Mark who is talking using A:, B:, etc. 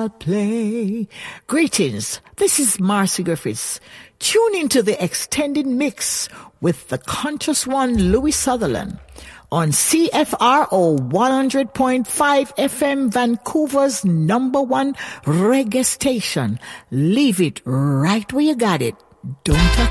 A: shall play. Greetings, this is Marcy Griffiths. Tune into the extended mix with the conscious one Louis Sutherland on CFRO 100.5 FM, Vancouver's #1 reggae station. Leave it right where you got it. Don't touch